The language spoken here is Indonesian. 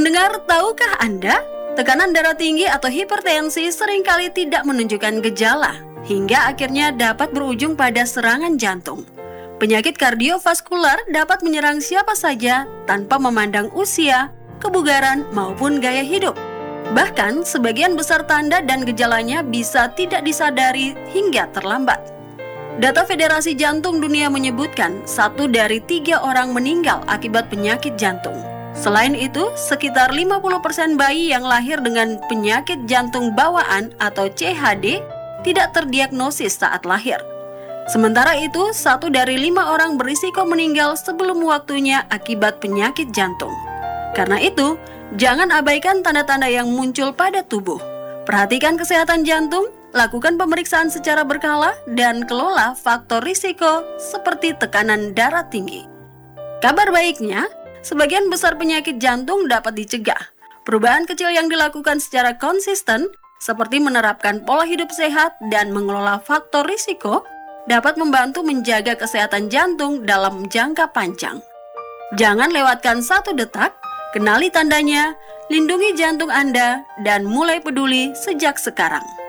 Pendengar, tahukah Anda, tekanan darah tinggi atau hipertensi seringkali tidak menunjukkan gejala, hingga akhirnya dapat berujung pada serangan jantung. Penyakit kardiovaskular dapat menyerang siapa saja tanpa memandang usia, kebugaran, maupun gaya hidup. Bahkan, sebagian besar tanda dan gejalanya bisa tidak disadari hingga terlambat. Data Federasi Jantung Dunia menyebutkan 1 dari 3 orang meninggal akibat penyakit jantung. Selain itu, sekitar 50% bayi yang lahir dengan penyakit jantung bawaan atau CHD tidak terdiagnosis saat lahir. Sementara itu, 1 dari 5 orang berisiko meninggal sebelum waktunya akibat penyakit jantung. Karena itu, jangan abaikan tanda-tanda yang muncul pada tubuh. Perhatikan kesehatan jantung, lakukan pemeriksaan secara berkala, dan kelola faktor risiko seperti tekanan darah tinggi. Kabar baiknya, sebagian besar penyakit jantung dapat dicegah. Perubahan kecil yang dilakukan secara konsisten, seperti menerapkan pola hidup sehat dan mengelola faktor risiko, dapat membantu menjaga kesehatan jantung dalam jangka panjang. Jangan lewatkan 1 detak, kenali tandanya, lindungi jantung Anda, dan mulai peduli sejak sekarang.